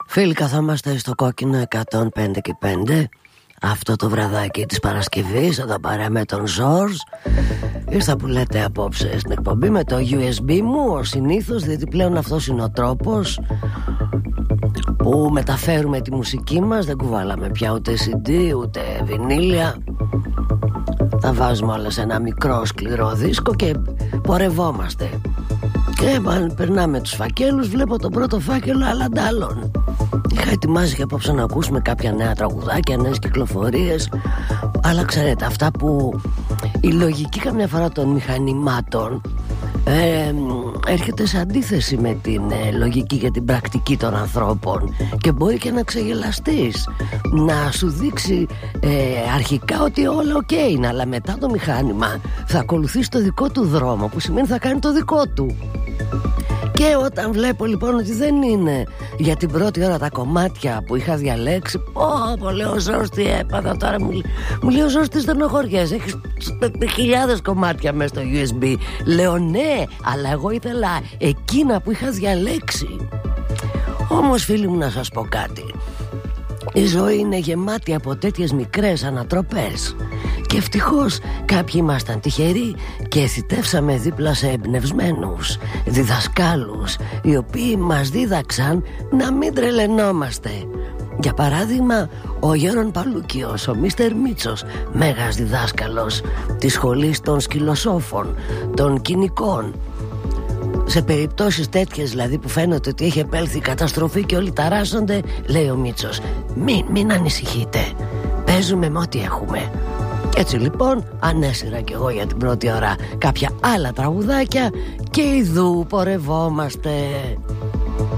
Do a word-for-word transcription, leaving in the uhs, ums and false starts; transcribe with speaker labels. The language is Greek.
Speaker 1: Φίλοι, καθόμαστε στο κόκκινο εκατόν πέντε και πέντε αυτό το βραδάκι της Παρασκευής, εδώ παρέα με τον Ζορζ. Ήρθα που λέτε απόψε στην εκπομπή με το γιου ες μπι μου, ως συνήθως, διότι πλέον αυτός είναι ο τρόπος που μεταφέρουμε τη μουσική μας. Δεν κουβάλαμε πια ούτε σι ντι ούτε βινίλια. Τα βάζουμε όλα σε ένα μικρό σκληρό δίσκο και πορευόμαστε. Και περνάμε τους φακέλους. Βλέπω τον πρώτο φάκελο αλαντάλλον. Είχα ετοιμάσει και απόψε να ακούσουμε κάποια νέα τραγουδάκια, νέες κυκλοφορίες. Αλλά ξέρετε, αυτά που η λογική καμιά φορά των μηχανημάτων ε, έρχεται σε αντίθεση με την ε, λογική και την πρακτική των ανθρώπων, και μπορεί και να ξεγελαστείς, να σου δείξει ε, αρχικά ότι όλα οκ okay είναι, αλλά μετά το μηχάνημα θα ακολουθήσει το δικό του δρόμο, που σημαίνει θα κάνει το δικό του. Και όταν βλέπω λοιπόν ότι δεν είναι για την πρώτη ώρα τα κομμάτια που είχα διαλέξει, πω πω λέω Ζορζ, τι έπαθα τώρα, μου, μου λέει ο Ζορζ, τι στενοχωριές, έχεις χιλιάδες κομμάτια μέσα στο γιου ες μπι. Λέω ναι, αλλά εγώ ήθελα εκείνα που είχα διαλέξει. Όμως φίλοι μου, να σας πω κάτι, η ζωή είναι γεμάτη από τέτοιες μικρές ανατροπές. Και ευτυχώς κάποιοι ήμασταν τυχεροί και θητεύσαμε δίπλα σε εμπνευσμένους διδασκάλους, οι οποίοι μας δίδαξαν να μην τρελαινόμαστε. Για παράδειγμα, ο Γιώργος Παλούκιος, ο Μίστερ Μίτσος, μέγας διδάσκαλος της σχολής των σκυλοσόφων, των κοινικών. Σε περιπτώσεις τέτοιες δηλαδή που φαίνεται ότι έχει επέλθει η καταστροφή και όλοι ταράσσονται, λέει ο Μίτσος, μην, μην ανησυχείτε, παίζουμε με ό,τι έχουμε. Έτσι λοιπόν ανέσυρα κι εγώ για την πρώτη ώρα κάποια άλλα τραγουδάκια και ιδού πορευόμαστε.